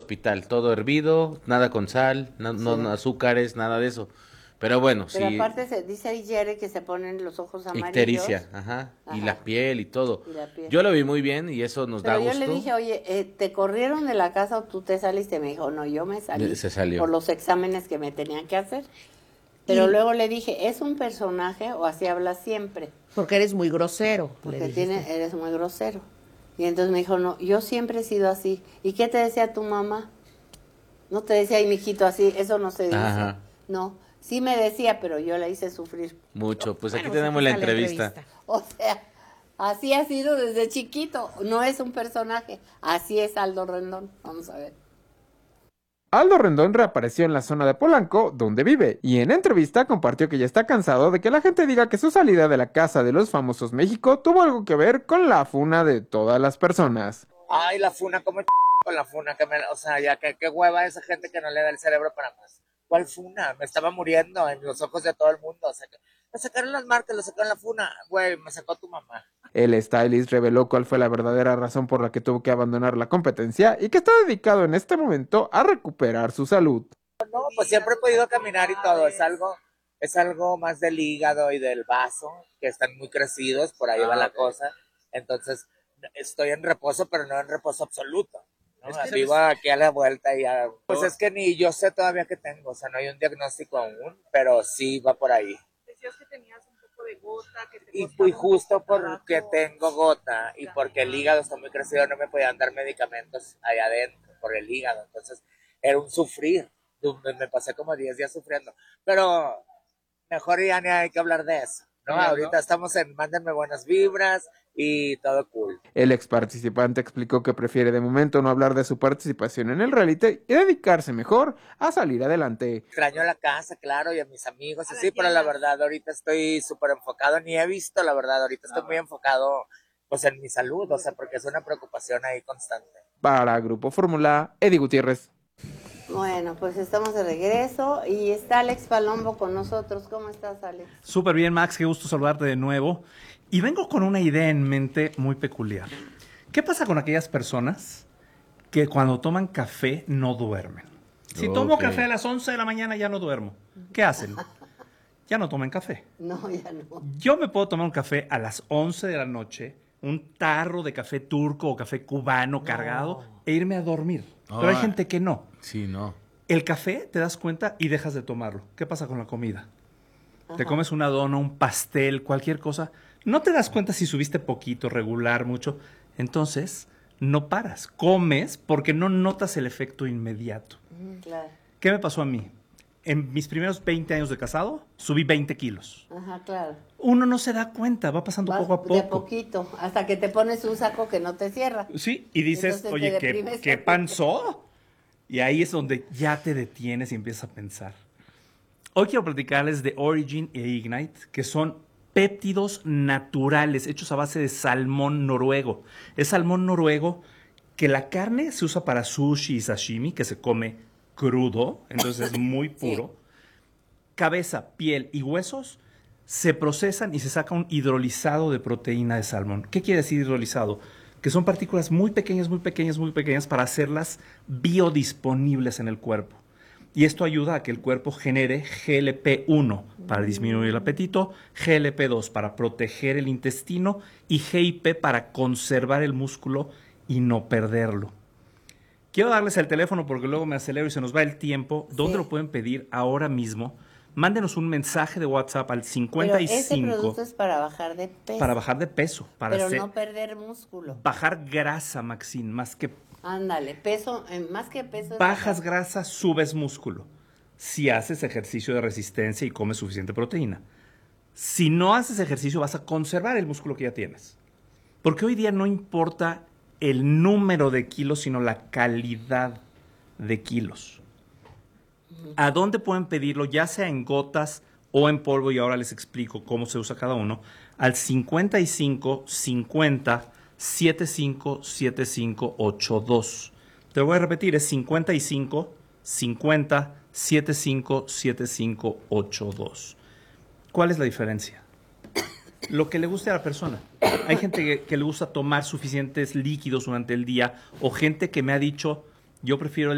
hospital, todo hervido, nada con sal, Sí. no azúcares, nada de eso. Pero bueno, Pero sí, aparte se dice ahí Jerry que se ponen los ojos amarillos. ictericia, ajá, y la Ajá, piel y todo. y la piel. Yo lo vi muy bien y eso nos da Pero yo le gusto. dije, oye, ¿te corrieron de la casa o tú te saliste? Me dijo, no, yo me salí Se salió. por los exámenes que me tenían que hacer. Pero Y luego le dije, ¿es un personaje o así hablas siempre? porque eres muy grosero, le Porque dijiste. eres muy grosero. Y entonces me dijo, no, yo siempre he sido así. ¿Y qué te decía tu mamá? No te decía, ay, mijito, así, eso no se dice. Ajá, No, sí me decía, pero yo la hice sufrir. mucho. Pues aquí Bueno, tenemos la está entrevista. O sea, así ha sido desde chiquito. No es un personaje. Así es Aldo Rendón. Vamos a ver. Aldo Rendón reapareció en la zona de Polanco, donde vive, y en entrevista compartió que ya está cansado de que la gente diga que su salida de la Casa de los Famosos México tuvo algo que ver con la funa de todas las personas. Ay, la funa, ¿cómo con la funa? O sea, ya que qué hueva esa gente que no le da el cerebro para más. ¿Cuál funa? Me estaba muriendo en los ojos de todo el mundo. O sea, me sacaron las marcas, lo sacaron la funa. Güey, me sacó tu mamá. El stylist reveló cuál fue la verdadera razón por la que tuvo que abandonar la competencia y que está dedicado en este momento a recuperar su salud. No, pues siempre he podido caminar y todo. Es algo más del hígado y del vaso, que están muy crecidos, por ahí va la cosa. Entonces, estoy en reposo, pero no en reposo absoluto. ¿No? Vivo aquí a la vuelta y ya. Pues es que ni yo sé todavía qué tengo, o sea, no hay un diagnóstico aún, pero sí va por ahí. Decías que tenías un poco de gota, que te Y justo porque tengo gota y porque el hígado está muy crecido, no me podían dar medicamentos allá adentro por el hígado. Entonces, era un sufrir. Me pasé como 10 días sufriendo. Pero mejor ya ni hay que hablar de eso, ¿no? Ahorita estamos en mándenme buenas vibras y todo cool. El ex participante explicó que prefiere de momento no hablar de su participación en el reality y dedicarse mejor a salir adelante. Extraño a la casa, claro, y a mis amigos, así, pero la verdad ahorita estoy súper enfocado, ni he visto, la verdad, ahorita estoy muy enfocado pues en mi salud, o sea, porque es una preocupación ahí constante. Para Grupo Fórmula, Eddie Gutiérrez. Bueno, pues estamos de regreso y está Alex Palombo con nosotros. ¿Cómo estás, Alex? Súper bien, Max, qué gusto saludarte de nuevo. Y vengo con una idea en mente muy peculiar. ¿Qué pasa con aquellas personas que cuando toman café no duermen? Si tomo café a las 11 de la mañana ya no duermo. ¿Qué hacen? Ya no tomen café. No, ya no. Yo me puedo tomar un café a las 11 de la noche, un tarro de café turco o café cubano cargado e irme a dormir. Pero hay gente que no. Sí, no. El café te das cuenta y dejas de tomarlo. ¿Qué pasa con la comida? Te Ajá. comes una dona, un pastel, cualquier cosa. No te das cuenta si subiste poquito, regular, mucho. Entonces, no paras. Comes porque no notas el efecto inmediato. Claro. ¿Qué me pasó a mí? En mis primeros 20 años de casado, subí 20 kilos. Ajá, claro. Uno no se da cuenta, va pasando Vas poco a poco. de poquito, hasta que te pones un saco que no te cierra. Sí, y dices, Entonces te oye, deprimes. ¿qué panzó? Y ahí es donde ya te detienes y empiezas a pensar. Hoy quiero platicarles de Origin e Ignite, que son péptidos naturales hechos a base de salmón noruego. Es salmón noruego que la carne se usa para sushi y sashimi, que se come crudo, entonces es muy puro. Cabeza, piel y huesos se procesan y se saca un hidrolizado de proteína de salmón. ¿Qué quiere decir hidrolizado? Que son partículas muy pequeñas, muy pequeñas, muy pequeñas para hacerlas biodisponibles en el cuerpo. Y esto ayuda a que el cuerpo genere GLP-1 para disminuir el apetito, GLP-2 para proteger el intestino y GIP para conservar el músculo y no perderlo. Quiero darles el teléfono porque luego me acelero y se nos va el tiempo. ¿Dónde lo pueden pedir ahora mismo? Mándenos un mensaje de WhatsApp al 55. Pero ese producto es para bajar de peso. Para bajar de peso. Para pero no perder músculo. bajar grasa, Maxine, más que Ándale, peso, más que peso. bajas grasa, subes músculo. Si haces ejercicio de resistencia y comes suficiente proteína. Si no haces ejercicio, vas a conservar el músculo que ya tienes. Porque hoy día no importa el número de kilos, sino la calidad de kilos. ¿A dónde pueden pedirlo? Ya sea en gotas o en polvo, y ahora les explico cómo se usa cada uno. Al 55 50 75 75 82. Te lo voy a repetir, es 55 50 75 75 82. ¿Cuál es la diferencia? Lo que le guste a la persona. Hay gente que le gusta tomar suficientes líquidos durante el día, o gente que me ha dicho, yo prefiero